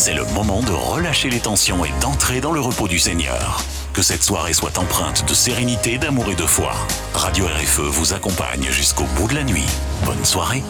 c'est le moment de relâcher les tensions et d'entrer dans le repos du Seigneur. Que cette soirée soit empreinte de sérénité, d'amour et de foi. Radio RFE vous accompagne jusqu'au bout de la nuit. Bonne soirée.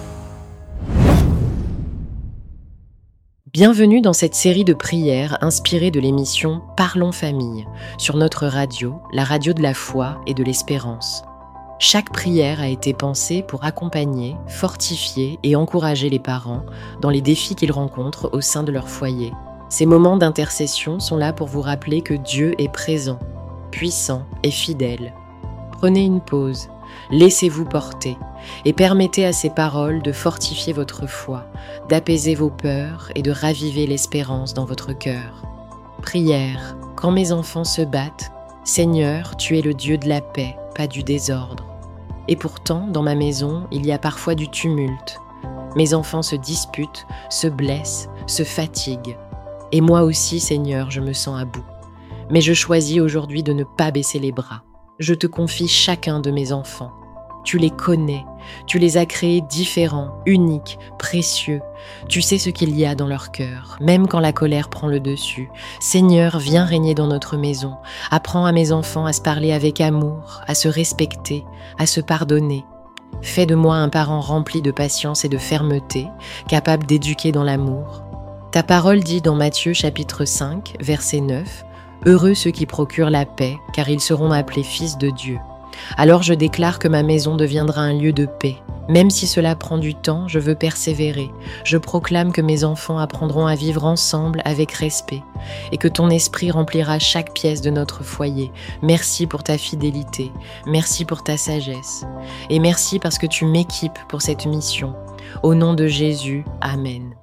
Bienvenue dans cette série de prières inspirée de l'émission Parlons Famille, sur notre radio, la radio de la foi et de l'espérance. Chaque prière a été pensée pour accompagner, fortifier et encourager les parents dans les défis qu'ils rencontrent au sein de leur foyer. Ces moments d'intercession sont là pour vous rappeler que Dieu est présent, puissant et fidèle. Prenez une pause, laissez-vous porter et permettez à ces paroles de fortifier votre foi, d'apaiser vos peurs et de raviver l'espérance dans votre cœur. Prière. Quand mes enfants se battent, Seigneur, tu es le Dieu de la paix, pas du désordre. Et pourtant, dans ma maison, il y a parfois du tumulte. Mes enfants se disputent, se blessent, se fatiguent. Et moi aussi, Seigneur, je me sens à bout. Mais je choisis aujourd'hui de ne pas baisser les bras. Je te confie chacun de mes enfants. Tu les connais, tu les as créés différents, uniques, précieux. Tu sais ce qu'il y a dans leur cœur, même quand la colère prend le dessus. Seigneur, viens régner dans notre maison. Apprends à mes enfants à se parler avec amour, à se respecter, à se pardonner. Fais de moi un parent rempli de patience et de fermeté, capable d'éduquer dans l'amour. Ta parole dit dans Matthieu chapitre 5, verset 9, « Heureux ceux qui procurent la paix, car ils seront appelés fils de Dieu. » Alors je déclare que ma maison deviendra un lieu de paix. Même si cela prend du temps, je veux persévérer. Je proclame que mes enfants apprendront à vivre ensemble avec respect et que ton esprit remplira chaque pièce de notre foyer. Merci pour ta fidélité, merci pour ta sagesse et merci parce que tu m'équipes pour cette mission. Au nom de Jésus, Amen.